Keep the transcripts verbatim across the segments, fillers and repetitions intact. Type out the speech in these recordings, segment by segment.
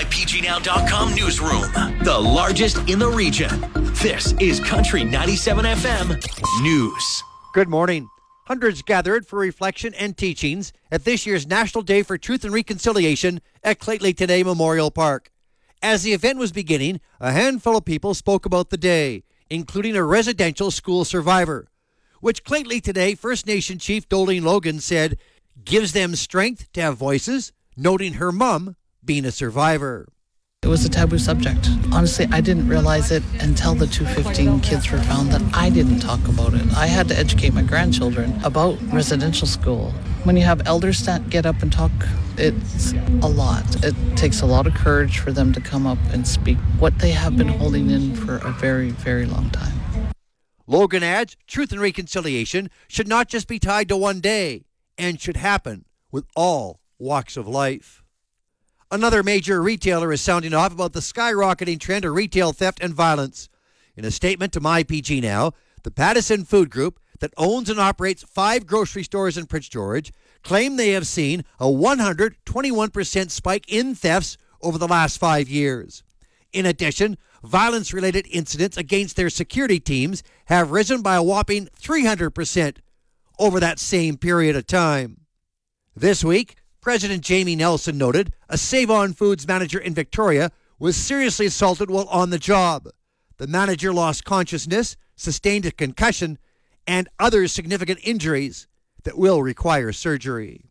my p g now dot com newsroom, the largest in the region. This is Country ninety-seven F M News. Good morning. Hundreds gathered for reflection and teachings at this year's National Day for Truth and Reconciliation at Claytlake Today Memorial Park. As the event was beginning, a handful of people spoke about the day, including a residential school survivor, which Claytlake Today First Nation Chief Dolene Logan said gives them strength to have voices, noting her mum being a survivor. It was a taboo subject. Honestly, I didn't realize it until the two fifteen kids were found that I didn't talk about it. I had to educate my grandchildren about residential school. When you have elders that get up and talk, it's a lot. It takes a lot of courage for them to come up and speak what they have been holding in for a very, very long time. Logan adds, truth and reconciliation should not just be tied to one day and should happen with all walks of life. Another major retailer is sounding off about the skyrocketing trend of retail theft and violence. In a statement to My P G Now, the Pattison Food Group, that owns and operates five grocery stores in Prince George, claim they have seen a one hundred twenty-one percent spike in thefts over the last five years. In addition, violence-related incidents against their security teams have risen by a whopping three hundred percent over that same period of time. This week, President Jamie Nelson noted a Save-On Foods manager in Victoria was seriously assaulted while on the job. The manager lost consciousness, sustained a concussion, and other significant injuries that will require surgery.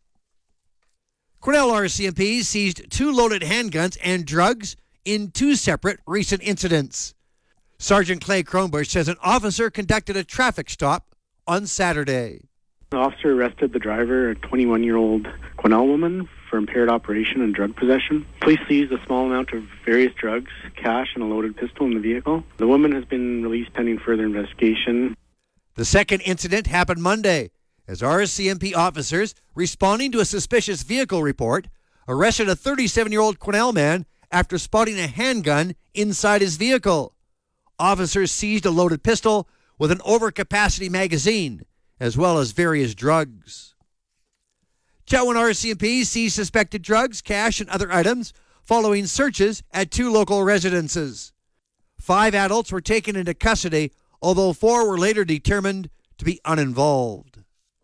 Quesnel R C M P seized two loaded handguns and drugs in two separate recent incidents. Sergeant Clay Kronbush says an officer conducted a traffic stop on Saturday. The officer arrested the driver, a twenty-one-year-old Quesnel woman, for impaired operation and drug possession. Police seized a small amount of various drugs, cash, and a loaded pistol in the vehicle. The woman has been released pending further investigation. The second incident happened Monday as R C M P officers, responding to a suspicious vehicle report, arrested a thirty-seven-year-old Quesnel man after spotting a handgun inside his vehicle. Officers seized a loaded pistol with an overcapacity magazine, as well as various drugs. Chetwynd R C M P seized suspected drugs, cash, and other items following searches at two local residences. Five adults were taken into custody, although four were later determined to be uninvolved.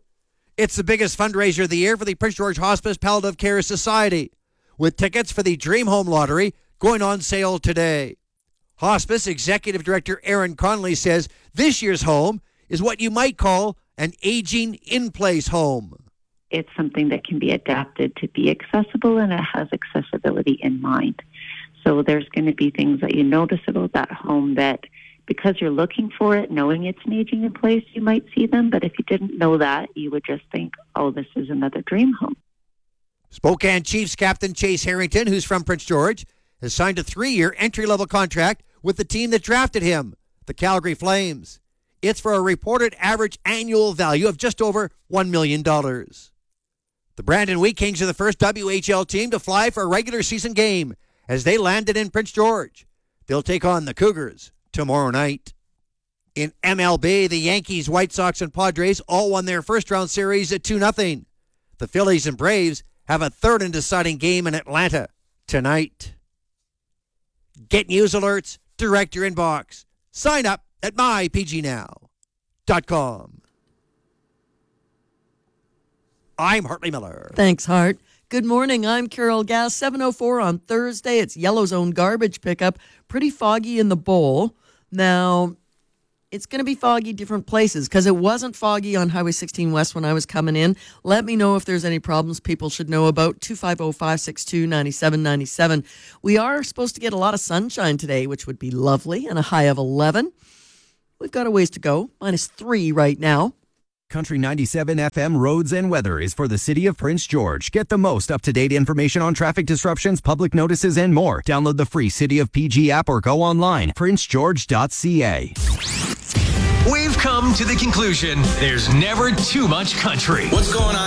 It's the biggest fundraiser of the year for the Prince George Hospice Palliative Care Society, with tickets for the Dream Home Lottery going on sale today. Hospice Executive Director Aaron Connolly says this year's home is what you might call an aging in-place home. It's something that can be adapted to be accessible, and it has accessibility in mind. So there's going to be things that you notice about that home that, because you're looking for it, knowing it's an aging in place, you might see them. But if you didn't know that, you would just think, oh, this is another dream home. Spokane Chiefs captain Chase Harrington, who's from Prince George, has signed a three-year entry-level contract with the team that drafted him, the Calgary Flames. It's for a reported average annual value of just over one million dollars. The Brandon Wheat Kings are the first W H L team to fly for a regular season game as they landed in Prince George. They'll take on the Cougars tomorrow night. In M L B, the Yankees, White Sox, and Padres all won their first-round series at two nothing. The Phillies and Braves have a third and deciding game in Atlanta tonight. Get news alerts direct to your inbox. Sign up at my p g now dot com. I'm Hartley Miller. Thanks, Hart. Good morning. I'm Carol Gass. seven oh four on Thursday. It's Yellow Zone garbage pickup. Pretty foggy in the bowl. Now, it's going to be foggy different places because it wasn't foggy on Highway sixteen West when I was coming in. Let me know if there's any problems people should know about. two five zero, five six two, nine seven nine seven. We are supposed to get a lot of sunshine today, which would be lovely, and a high of eleven. We've got a ways to go. Minus three right now. Country ninety-seven F M Roads and Weather is for the city of Prince George. Get the most up-to-date information on traffic disruptions, public notices, and more. Download the free City of P G app or go online, prince george dot c a. We've come to the conclusion there's never too much country. What's going on?